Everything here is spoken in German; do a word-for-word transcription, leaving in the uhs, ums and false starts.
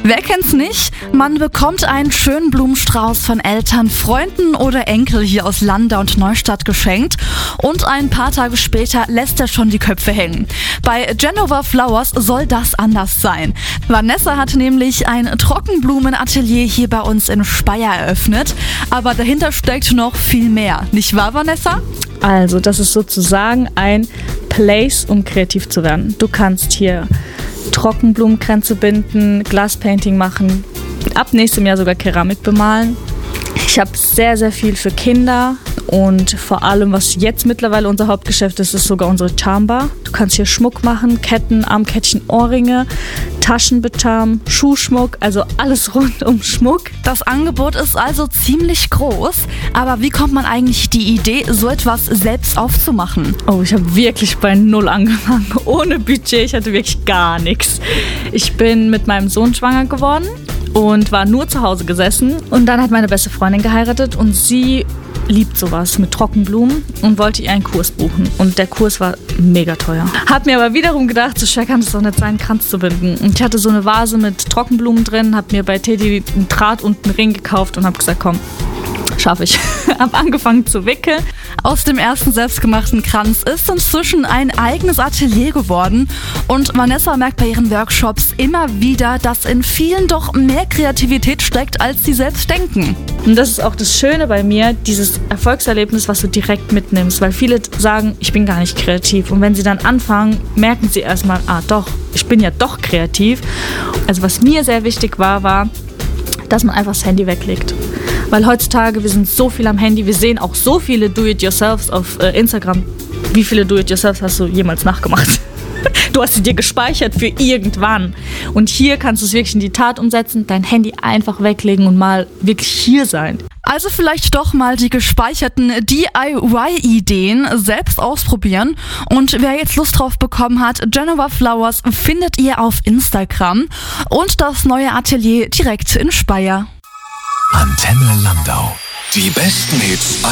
Wer kennt's nicht? Man bekommt einen schönen Blumenstrauß von Eltern, Freunden oder Enkel hier aus Landau und Neustadt geschenkt und ein paar Tage später lässt er schon die Köpfe hängen. Bei Genova Flowers soll das anders sein. Vanessa hat nämlich ein Trockenblumenatelier hier bei uns in Speyer eröffnet, aber dahinter steckt noch viel mehr. Nicht wahr, Vanessa? Also, das ist sozusagen ein Place, um kreativ zu werden. Du kannst hier Trockenblumenkränze binden, Glaspainting machen, ab nächstem Jahr sogar Keramik bemalen. Ich habe sehr, sehr viel für Kinder und vor allem, was jetzt mittlerweile unser Hauptgeschäft ist, ist sogar unsere Charmbar. Du kannst hier Schmuck machen, Ketten, Armkettchen, Ohrringe, Taschenbetarm, Schuhschmuck, also alles rund um Schmuck. Das Angebot ist also ziemlich groß, aber wie kommt man eigentlich die Idee, so etwas selbst aufzumachen? Oh, ich habe wirklich bei Null angefangen, ohne Budget, ich hatte wirklich gar nichts. Ich bin mit meinem Sohn schwanger geworden und war nur zu Hause gesessen und dann hat meine beste Freundin geheiratet und sie liebt sowas mit Trockenblumen und wollte ihr einen Kurs buchen. Und der Kurs war mega teuer. Hab mir aber wiederum gedacht, so schwer kann es doch nicht sein, einen Kranz zu binden. Und ich hatte so eine Vase mit Trockenblumen drin, hab mir bei Teddy einen Draht und einen Ring gekauft und hab gesagt, komm, schaffe ich. Hab angefangen zu wickeln. Aus dem ersten selbstgemachten Kranz ist inzwischen ein eigenes Atelier geworden und Vanessa merkt bei ihren Workshops immer wieder, dass in vielen doch mehr Kreativität steckt, als sie selbst denken. Und das ist auch das Schöne bei mir, dieses Erfolgserlebnis, was du direkt mitnimmst, weil viele sagen, ich bin gar nicht kreativ und wenn sie dann anfangen, merken sie erstmal, ah doch, ich bin ja doch kreativ. Also was mir sehr wichtig war, war, dass man einfach das Handy weglegt. Weil heutzutage, wir sind so viel am Handy, wir sehen auch so viele Do-it-yourselfs auf äh, Instagram. Wie viele Do-it-yourselfs hast du jemals nachgemacht? Du hast sie dir gespeichert für irgendwann. Und hier kannst du es wirklich in die Tat umsetzen, dein Handy einfach weglegen und mal wirklich hier sein. Also vielleicht doch mal die gespeicherten D I Y-Ideen selbst ausprobieren. Und wer jetzt Lust drauf bekommen hat, Genova Flowers findet ihr auf Instagram und das neue Atelier direkt in Speyer. Antenne Landau. Die besten Hits